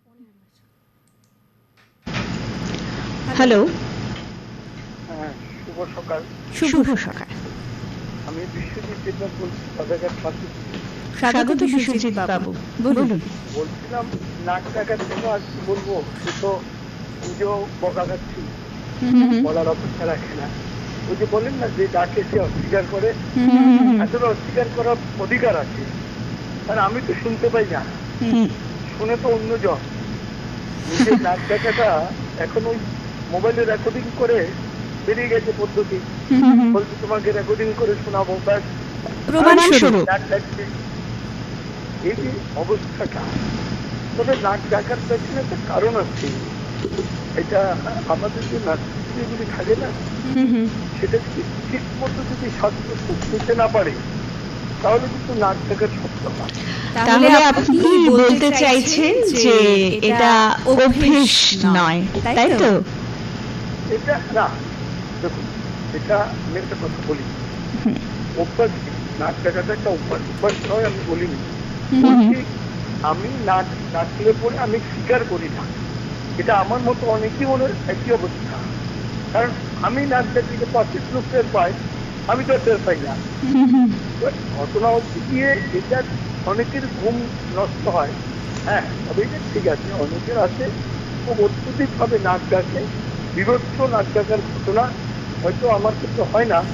Hello, হ্যাঁ, শুভ সকাল। শুভ সকাল। আমি বিশ্বজিৎ দেবনাথ বলছি, বাজারঘাট মার্কেট থেকে। স্বাগত বিশ্বজিৎ বাবু, বলুন। বলছিলাম নাক ডাকার জন্য আর কি বলবো, সে তো নিজেও বকা খাচ্ছি, বলার অপেক্ষা রাখে না। ওই যে বলেন না, যে ডাকে সে অস্বীকার করে, আসলে অস্বীকার করার অধিকার আছে, কারণ আমি তো শুনতে পাই না, শুনে তো অন্যজন। নিজের নাক ডাকাটা এখন ওই মোবাইলে রেকর্ডিং করে বেরিয়ে গেছে পদ্ধতি, বলছি তোমাকে রেকর্ডিং করে শোনাবো, ব্যাস প্রমাণস্বরূপ। নাক ডাকছে। এই যে অবস্থাটা, তবে নাক ডাকার পেছনে একটা কারণ আছে। এটা আমাদের যে নাট্যগুলি থাকে না, সেটা যদি ঠিক মতো যদি শাস্ত্র নিতে না পারে, তাহলে কিন্তু নাক ডাকার সত্য হয়। তাহলে আপনি কি বলতে চাইছেন যে এটা অভ্যেস নয়, তাই তো? এটা না, দেখুন, এটা আমি একটা কথা বলি, অভ্যাস কি? নাক ডাকাটা একটা অভ্যাস, অভ্যাস নয় আমি বলিনি। বলছি, আমি নাক ডাকলে পরে আমি স্বীকার করি না, এটা আমার মতো অনেকই মনে একই অবস্থা। কারণ আমি নাক ডাকলে পাশের লোক টের পাই, আমি তো টের পাই না। ঘটনা হচ্ছে গিয়ে, এটা অনেকের ঘুম নষ্ট হয়। হ্যাঁ, তবে এটা ঠিক আছে, অনেকের আছে খুব অত্যধিক ভাবে নাক ডাকে, বিভৎস নাক ডাকার ঘটনা হয়তো আমার ক্ষেত্রে হয় না,